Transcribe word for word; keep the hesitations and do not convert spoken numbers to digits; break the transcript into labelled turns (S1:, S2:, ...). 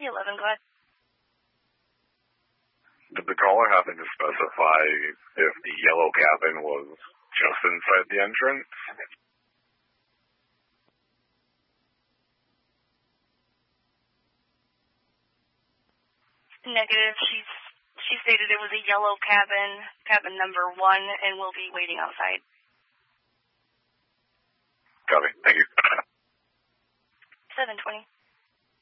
S1: eleven, go ahead.
S2: Did the caller happen to specify if the yellow cabin was just inside the entrance?
S1: Negative. She's, she stated it was a yellow cabin, cabin number one, and we'll be waiting outside.
S2: Copy. Thank you.
S1: seven twenty.